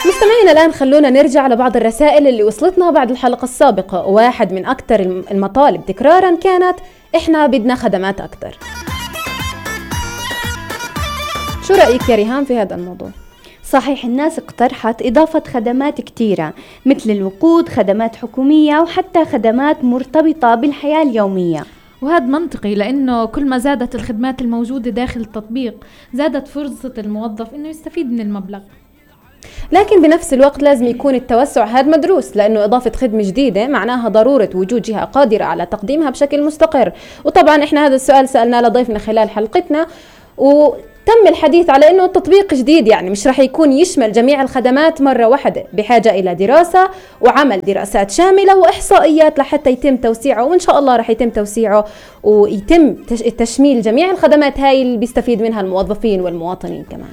مستمعينا الآن خلونا نرجع لبعض الرسائل اللي وصلتنا بعد الحلقة السابقة. واحد من أكثر المطالب تكرارا كانت إحنا بدنا خدمات أكثر. شو رأيك يا ريهام في هذا الموضوع؟ صحيح، الناس اقترحت إضافة خدمات كتيرة مثل الوقود، خدمات حكومية، وحتى خدمات مرتبطة بالحياة اليومية. وهذا منطقي، لأنه كل ما زادت الخدمات الموجودة داخل التطبيق زادت فرصة الموظف إنه يستفيد من المبلغ. لكن بنفس الوقت لازم يكون التوسع هذا مدروس، لأنه إضافة خدمة جديدة معناها ضرورة وجود جهة قادرة على تقديمها بشكل مستقر. وطبعا إحنا هذا السؤال سألناه لضيفنا خلال حلقتنا، وتم الحديث على أنه التطبيق جديد، يعني مش رح يكون يشمل جميع الخدمات مرة واحدة، بحاجة إلى دراسة وعمل دراسات شاملة وإحصائيات لحتى يتم توسيعه. وإن شاء الله رح يتم توسيعه ويتم تشميل جميع الخدمات هاي اللي بيستفيد منها الموظفين والمواطنين كمان.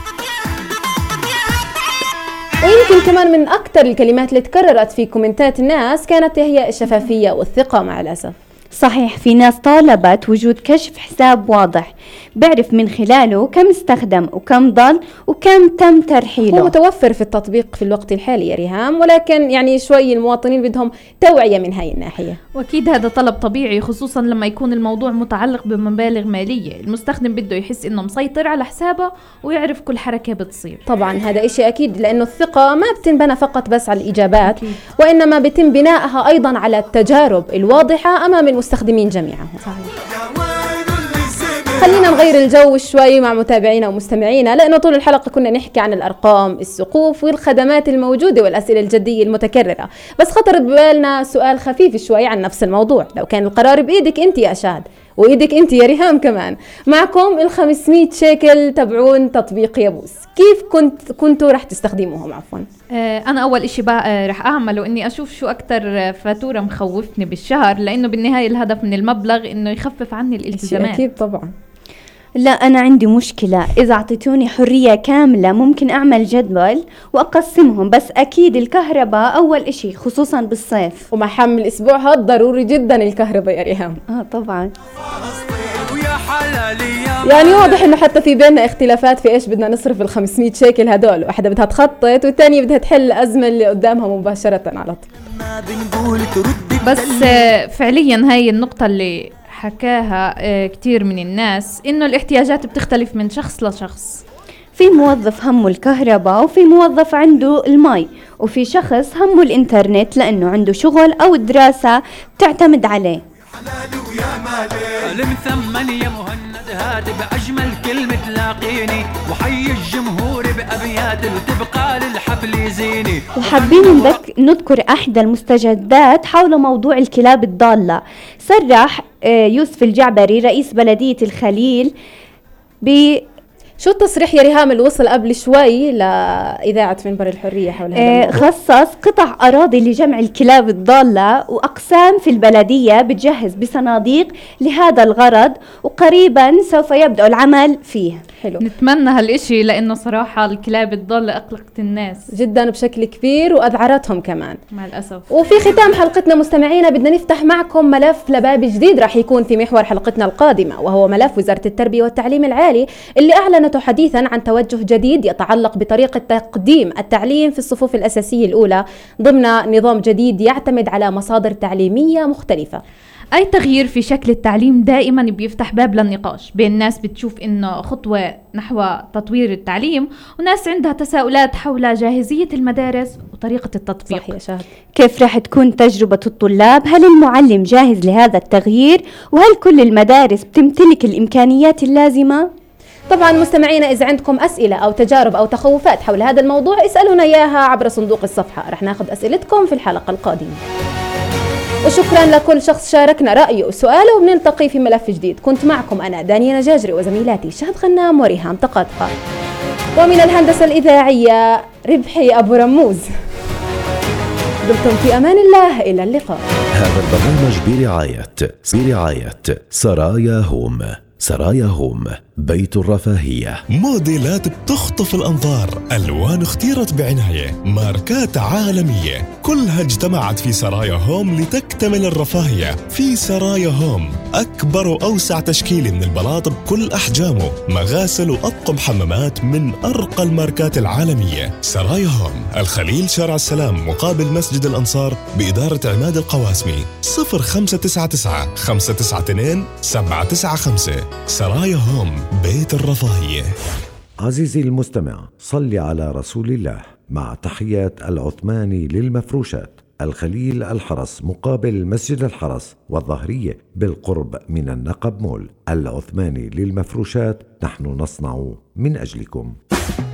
ويمكن كمان من أكثر الكلمات اللي تكررت في كومنتات الناس كانت هي الشفافية والثقة مع الأسف. صحيح، في ناس طالبت وجود كشف حساب واضح بعرف من خلاله كم استخدم وكم ضل وكم تم ترحيله. هو متوفر في التطبيق في الوقت الحالي يا ريهام، ولكن يعني شوي المواطنين بدهم توعية من هاي الناحية. وأكيد هذا طلب طبيعي، خصوصا لما يكون الموضوع متعلق بمبالغ مالية. المستخدم بده يحس إنه مسيطر على حسابه ويعرف كل حركة بتصير. طبعا هذا إشي أكيد، لأنه الثقة ما بتنبنى فقط بس على الإجابات أكيد، وإنما بيتم بنائها أيضا على التجارب الواضحة أمام المستخدمين جميعهم. صحيح. خلينا نغير الجو شوي مع متابعينا ومستمعينا، لأنه طول الحلقة كنا نحكي عن الأرقام، السقوف والخدمات الموجودة والأسئلة الجدية المتكررة. بس خطرت ببالنا سؤال خفيف شوي عن نفس الموضوع. لو كان القرار بإيدك أنت يا شاد وإيدك أنت يا ريهام كمان، معكم 500 شيكل تبعون تطبيق يبوس، كيف كنتوا رح تستخدموهم؟ عفوا أنا أول إشي بقى رح أعمله إني أشوف شو أكتر فاتورة مخوفتني بالشهر، لأنه بالنهاية الهدف من المبلغ إنه يخفف عني الالتزامات. أكيد طبعا. لا، أنا عندي مشكلة، إذا أعطيتوني حرية كاملة ممكن أعمل جدول وأقسمهم، بس أكيد الكهرباء أول إشي خصوصا بالصيف. ومع حم الأسبوع هذا ضروري جدا الكهرباء يا ريهام. طبعا. يعني واضح إنه حتى في بيننا اختلافات في إيش بدنا نصرف 500 شيكل هدول. واحدة بدها تخطط والثانية بدها تحل الأزمة اللي قدامها مباشرة على طول. بس فعليا هاي النقطة اللي حكاها كتير من الناس، إنه الاحتياجات بتختلف من شخص لشخص. في موظف همه الكهرباء، وفي موظف عنده المي، وفي شخص همه الإنترنت لأنه عنده شغل أو دراسة بتعتمد عليه. المثمن يا مهند هادي بأجمل كلمة تلاقيني، وحي الجمهور بأبيات تبقى للحفل زيني. وحابين نذكر أحد المستجدات حول موضوع الكلاب الضالة. صرح يوسف الجعبري رئيس بلدية الخليل شو التصريح يا ريهام اللي وصل قبل شوي لإذاعة منبر الحرية حول هذا الموضوع؟ خصص قطع أراضي لجمع الكلاب الضالة، وأقسام في البلدية بتجهز بصناديق لهذا الغرض، وقريبا سوف يبدأ العمل فيه. حلو، نتمنى هالإشي، لأنه صراحة الكلاب الضالة أقلقت الناس جدا بشكل كبير وأذعرتهم كمان مع الأسف. وفي ختام حلقتنا مستمعينا بدنا نفتح معكم ملف لباب جديد راح يكون في محور حلقتنا القادمة، وهو ملف وزارة التربية والتعليم العالي اللي أعلنته حديثا عن توجه جديد يتعلق بطريقة تقديم التعليم في الصفوف الأساسية الأولى ضمن نظام جديد يعتمد على مصادر تعليمية مختلفة. أي تغيير في شكل التعليم دائما بيفتح باب للنقاش بين ناس بتشوف إنه خطوة نحو تطوير التعليم، وناس عندها تساؤلات حول جاهزية المدارس وطريقة التطبيق. صح يا شاهد. كيف راح تكون تجربة الطلاب؟ هل المعلم جاهز لهذا التغيير؟ وهل كل المدارس بتمتلك الإمكانيات اللازمة؟ طبعا مستمعينا إذا عندكم أسئلة أو تجارب أو تخوفات حول هذا الموضوع اسألونا إياها عبر صندوق الصفحة، رح ناخذ أسئلتكم في الحلقة القادمة. وشكرا لكل شخص شاركنا رأيه وسؤاله، وبنلتقي في ملف جديد. كنت معكم أنا دانيا نجاجري وزميلاتي شهد غنام وريهام تقاطقة، ومن الهندسة الإذاعية ربحي أبو رموز. دمتم في أمان الله، إلى اللقاء. هذا البرنامج برعاية سرايا هوم. بيت الرفاهية. موديلات بتخطف الأنظار، ألوان اختيرت بعناية، ماركات عالمية، كلها اجتمعت في سرايا هوم لتكتمل الرفاهية. في سرايا هوم أكبر وأوسع تشكيل من البلاط بكل أحجامه، مغاسل وأطقم حمامات من أرقى الماركات العالمية. سرايا هوم، الخليل، شارع السلام، مقابل مسجد الأنصار، بإدارة عماد القواسمي. 0599 592 795. سرايا هوم، بيت الرفاهية. عزيزي المستمع، صل على رسول الله. مع تحيات العثماني للمفروشات، الخليل الحرس مقابل مسجد الحرس والظهرية بالقرب من النقب مول. العثماني للمفروشات، نحن نصنع من أجلكم.